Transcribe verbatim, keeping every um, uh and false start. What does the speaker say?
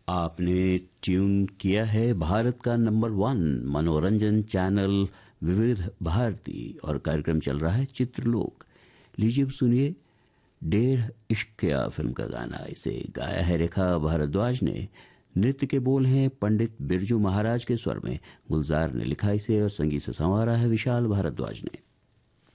आपने ट्यून किया है भारत का नंबर वन मनोरंजन चैनल विविध भारती और कार्यक्रम चल रहा है चित्रलोक। लीजिए सुनिए डेढ़ इश्किया फिल्म का गाना। इसे गाया है रेखा भारद्वाज ने। नृत्य के बोल हैं पंडित बिरजू महाराज के स्वर में। गुलजार ने लिखा इसे और संगीत से संवारा है विशाल भारद्वाज ने।